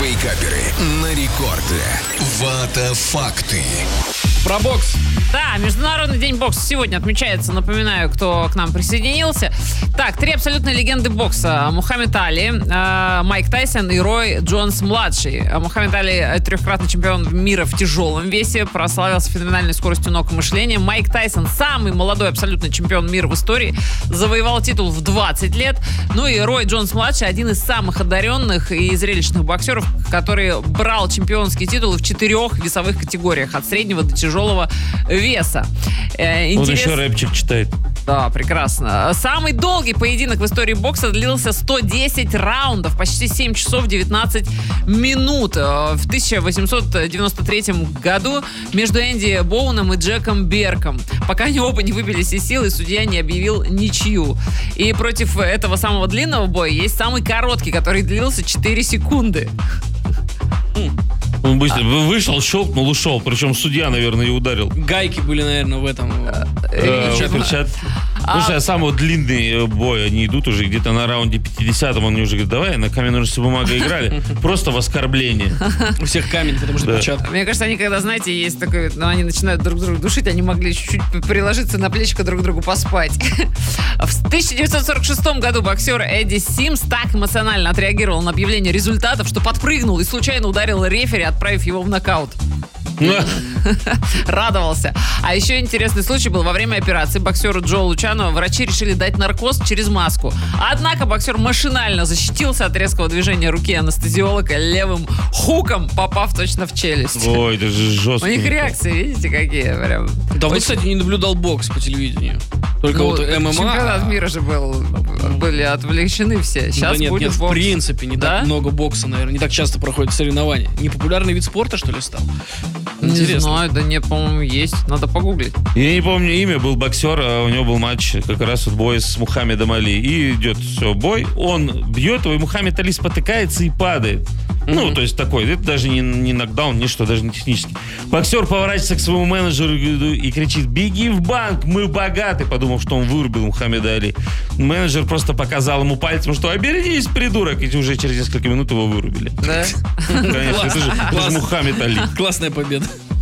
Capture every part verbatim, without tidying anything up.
Вейкаперы на рекорде. Вата факты. Про бокс. Да, Международный день бокса сегодня отмечается. Напоминаю, кто к нам присоединился. Так, три абсолютные легенды бокса. Мухаммед Али, э, Майк Тайсон и Рой Джонс-младший. Мухаммед Али трехкратный чемпион мира в тяжелом весе, прославился феноменальной скоростью ног и мышления. Майк Тайсон, самый молодой абсолютный чемпион мира в истории, завоевал титул в двадцать лет. Ну и Рой Джонс-младший, один из самых одаренных и зрелищных боксеров, который брал чемпионские титулы в четырех весовых категориях, от среднего до тяжелого веса. Э, интерес... Он еще рэпчик читает. Да, прекрасно. Самый долгий поединок в истории бокса длился сто десять раундов, почти семь часов девятнадцать минут. В тысяча восемьсот девяносто третьем году между Энди Боуном и Джеком Берком. Пока они оба не выбились из сил, и судья не объявил ничью. И против этого самого длинного боя есть самый короткий, который длился четыре секунды. Он быстро а. вышел, щелкнул, ушел. Причем судья, наверное, и ударил. Гайки были, наверное, в этом. Э, перчат... а... Слушай, а самый длинный бой, они идут уже где-то на раунде пятидесятом. Он мне уже говорит, давай, на камень, ножницы, бумага играли. Просто в оскорбление. У всех камень, потому что перчатка. Мне кажется, они, когда, знаете, есть такой, ну, они начинают друг друга душить, они могли чуть-чуть приложиться на плечико друг другу поспать. В тысяча девятьсот сорок шестом году боксер Эдди Симс так эмоционально отреагировал на объявление результатов, что подпрыгнул и случайно ударил рефери, отправив его в нокаут. Радовался. А еще интересный случай был во время операции боксеру Джо Лучано. Врачи решили дать наркоз через маску. Однако боксер машинально защитился от резкого движения руки анестезиолога левым хуком, попав точно в челюсть. Ой, это же жестко. У них реакции, видите, какие прям. Давно, кстати, не наблюдал бокс по телевидению. Только ну, вот ММА. Чемпионат мира же был, были отвлечены все. Сейчас да нет, будет нет, бокс. В принципе, не да? так много бокса, наверное. Не так часто проходят соревнования. Непопулярный вид спорта, что ли, стал? Интересно. Не знаю, да нет, по-моему, есть. Надо погуглить. Я не помню имя, был боксер, а у него был матч как раз вот бой с Мухаммедом Али. И идет все, бой, он бьет его, и Мухаммед Али спотыкается и падает. Mm-hmm. Ну, то есть такой, это даже не, не нокдаун, ничто, даже не технически. Боксер поворачивается к своему менеджеру и кричит: беги в банк, мы богаты, подумав, что он вырубил Мухаммеда Али. Менеджер просто показал ему пальцем, что обернись, придурок, и уже через несколько минут его вырубили. Да? Конечно, это же Мухаммед Али. Классная победа.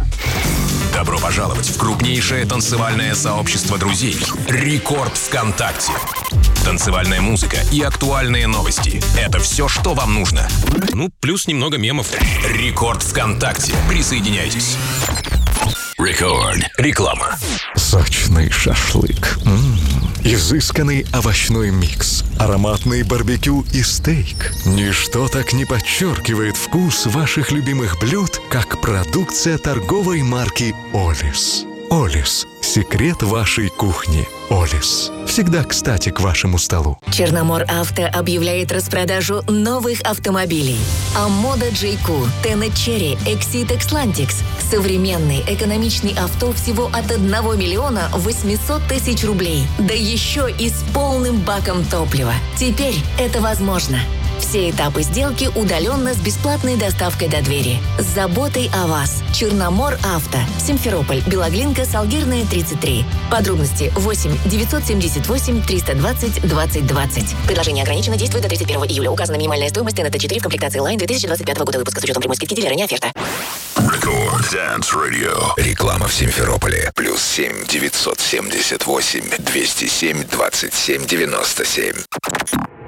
Добро пожаловать в крупнейшее танцевальное сообщество друзей «Рекорд ВКонтакте». Танцевальная музыка и актуальные новости – это все, что вам нужно. Ну, плюс немного мемов. «Рекорд ВКонтакте». Присоединяйтесь. Рекорд. Реклама. Сочный шашлык. М-м. Изысканный овощной микс. Ароматный барбекю и стейк. Ничто так не подчеркивает вкус ваших любимых блюд, как продукция торговой марки «Олис». «Олис» – секрет вашей кухни. «Олис» – всегда кстати к вашему столу. Черномор Авто объявляет распродажу новых автомобилей. Амода джей кью, Тенет Черри, Exit Xlantix. Современный, экономичный авто всего от одного миллиона восемьсот тысяч рублей. Да еще и с полным баком топлива. Теперь это возможно. Все этапы сделки удаленно с бесплатной доставкой до двери. С заботой о вас. Черномор Авто. Симферополь, Белоглинка, Салгирная, тридцать три. Подробности восемь девятьсот семьдесят восемь триста двадцать двадцать двадцать. Предложение ограничено, действует до тридцать первого июля. Указана минимальная стоимость эн тэ четыре в комплектации Line две тысячи двадцать пятого года выпуска с учетом прямой скидки дилера, не оферта. Рекорд Dance Radio. Реклама в Симферополе. Плюс семь девятьсот семьдесят восемь двести семь двадцать семь девяносто семь.